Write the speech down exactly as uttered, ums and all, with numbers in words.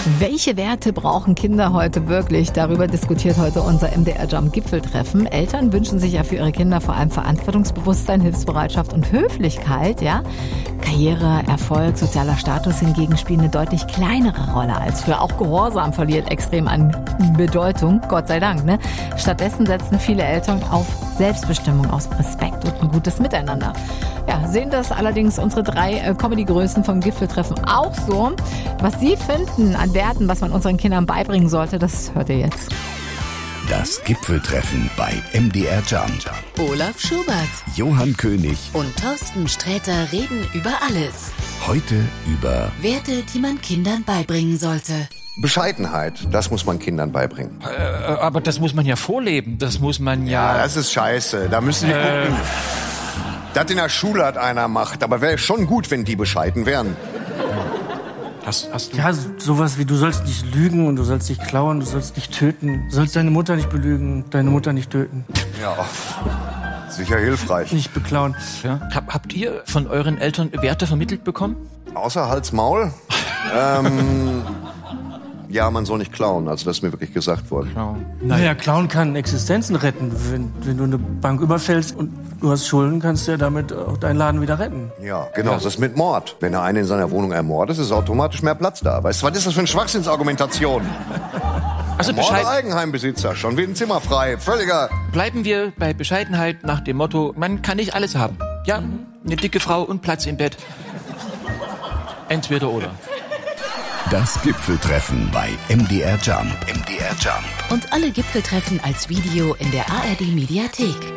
Welche Werte brauchen Kinder heute wirklich? Darüber diskutiert heute unser M D R-Jump-Gipfeltreffen. Eltern wünschen sich ja für ihre Kinder vor allem Verantwortungsbewusstsein, Hilfsbereitschaft und Höflichkeit. Ja? Karriere, Erfolg, sozialer Status hingegen spielen eine deutlich kleinere Rolle als früher. Auch Gehorsam verliert extrem an Bedeutung, Gott sei Dank. Ne? Stattdessen setzen viele Eltern auf Selbstbestimmung, aus Respekt und ein gutes Miteinander. Ja, sehen das allerdings unsere drei äh, Comedy-Größen vom Gipfeltreffen auch so. Was sie finden an Werten, was man unseren Kindern beibringen sollte, das hört ihr jetzt. Das Gipfeltreffen bei M D R Jump. Olaf Schubert, Johann König und Thorsten Sträter reden über alles. Heute über Werte, die man Kindern beibringen sollte. Bescheidenheit, das muss man Kindern beibringen. Äh, aber das muss man ja vorleben. Das muss man ja... Ja, das ist scheiße. Da müssen die äh, gucken. Das in der Schule hat einer macht. Aber wäre schon gut, wenn die bescheiden wären. Hast, hast du... Ja, sowas wie du sollst nicht lügen und du sollst nicht klauen, du sollst nicht töten. Du sollst deine Mutter nicht belügen, deine Mutter nicht töten. Ja, sicher hilfreich. Nicht beklauen. Ja. Hab, habt ihr von euren Eltern Werte vermittelt bekommen? Außer Hals-Maul? ähm... Ja, man soll nicht klauen, also das ist mir wirklich gesagt worden. Klauen. Naja, klauen kann Existenzen retten. Wenn, wenn du eine Bank überfällst und du hast Schulden, kannst du ja damit auch deinen Laden wieder retten. Ja, genau, das ist mit Mord. Wenn er einen in seiner Wohnung ermordet, ist automatisch mehr Platz da. Weißt du, was ist das für eine Schwachsinnsargumentation? Also Mord Bescheid... Eigenheimbesitzer, schon wie ein Zimmer frei, völliger... Bleiben wir bei Bescheidenheit nach dem Motto, man kann nicht alles haben. Ja, eine dicke Frau und Platz im Bett. Entweder oder. das Gipfeltreffen bei M D R Jump. M D R Jump. Und alle Gipfeltreffen als Video in der A R D Mediathek.